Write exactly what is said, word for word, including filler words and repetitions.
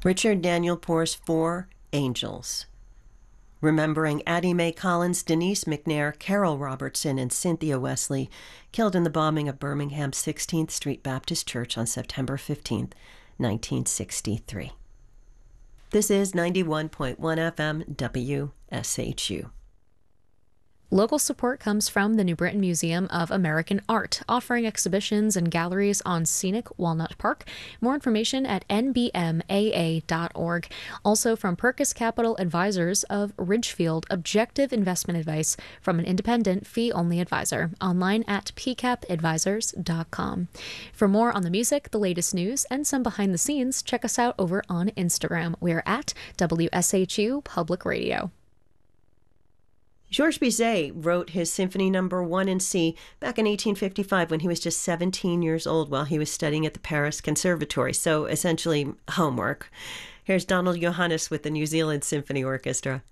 Richard Daniel pours Four Angels. Remembering Addie Mae Collins, Denise McNair, Carol Robertson, and Cynthia Wesley, killed in the bombing of Birmingham's sixteenth Street Baptist Church on September fifteenth, nineteen sixty-three. This is ninety-one point one F M W S H U. Local support comes from the New Britain Museum of American Art, offering exhibitions and galleries on scenic Walnut Park. More information at N B M A A dot org. Also from Perkis Capital Advisors of Ridgefield, objective investment advice from an independent fee-only advisor. Online at p cap advisors dot com. For more on the music, the latest news, and some behind the scenes, check us out over on Instagram. We're at W S H U Public Radio. Georges Bizet wrote his Symphony Number One in C back in eighteen fifty-five when he was just seventeen years old while he was studying at the Paris Conservatory, so essentially homework. Here's Donald Johannes with the New Zealand Symphony Orchestra.